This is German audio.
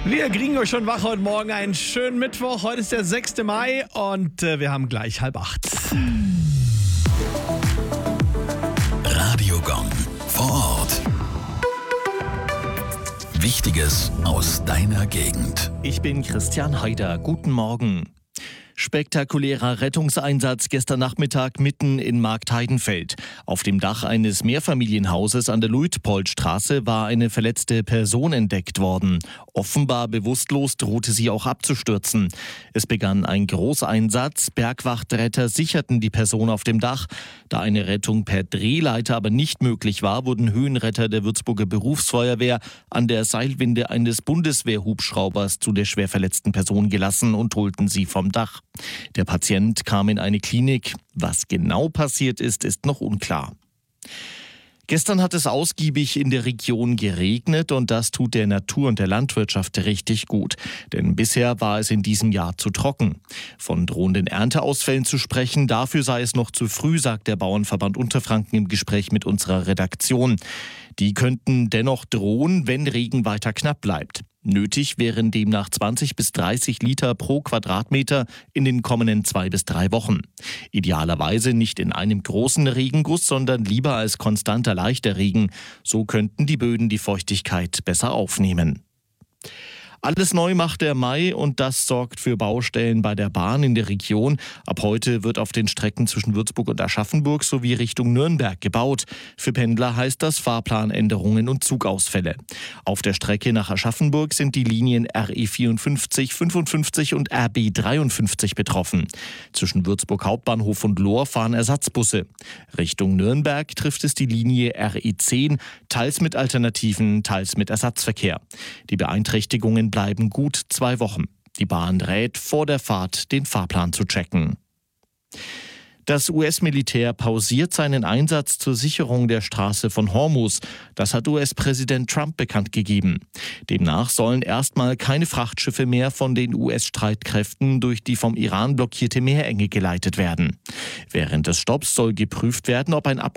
Wir kriegen euch schon wach heute Morgen. Einen schönen Mittwoch. Heute ist der 6. Mai und wir haben gleich 7:30. Radio Gong vor Ort. Wichtiges aus deiner Gegend. Ich bin Christian Haider. Guten Morgen. Spektakulärer Rettungseinsatz gestern Nachmittag mitten in Marktheidenfeld. Auf dem Dach eines Mehrfamilienhauses an der Luitpoldstraße war eine verletzte Person entdeckt worden. Offenbar bewusstlos, drohte sie auch abzustürzen. Es begann ein Großeinsatz. Bergwachtretter sicherten die Person auf dem Dach. Da eine Rettung per Drehleiter aber nicht möglich war, wurden Höhenretter der Würzburger Berufsfeuerwehr an der Seilwinde eines Bundeswehrhubschraubers zu der schwer verletzten Person gelassen und holten sie vom Dach. Der Patient kam in eine Klinik. Was genau passiert ist, ist noch unklar. Gestern hat es ausgiebig in der Region geregnet und das tut der Natur und der Landwirtschaft richtig gut. Denn bisher war es in diesem Jahr zu trocken. Von drohenden Ernteausfällen zu sprechen, dafür sei es noch zu früh, sagt der Bauernverband Unterfranken im Gespräch mit unserer Redaktion. Die könnten dennoch drohen, wenn Regen weiter knapp bleibt. Nötig wären demnach 20 bis 30 Liter pro Quadratmeter in den kommenden 2 bis 3 Wochen. Idealerweise nicht in einem großen Regenguss, sondern lieber als konstanter leichter Regen. So könnten die Böden die Feuchtigkeit besser aufnehmen. Alles neu macht der Mai und das sorgt für Baustellen bei der Bahn in der Region. Ab heute wird auf den Strecken zwischen Würzburg und Aschaffenburg sowie Richtung Nürnberg gebaut. Für Pendler heißt das Fahrplanänderungen und Zugausfälle. Auf der Strecke nach Aschaffenburg sind die Linien RE 54, 55 und RB 53 betroffen. Zwischen Würzburg Hauptbahnhof und Lohr fahren Ersatzbusse. Richtung Nürnberg trifft es die Linie RE 10, teils mit Alternativen, teils mit Ersatzverkehr. Die Beeinträchtigungen bleiben gut 2 Wochen. Die Bahn rät, vor der Fahrt den Fahrplan zu checken. Das US-Militär pausiert seinen Einsatz zur Sicherung der Straße von Hormuz. Das hat US-Präsident Trump bekannt gegeben. Demnach sollen erstmal keine Frachtschiffe mehr von den US-Streitkräften durch die vom Iran blockierte Meerenge geleitet werden. Während des Stopps soll geprüft werden, ob ein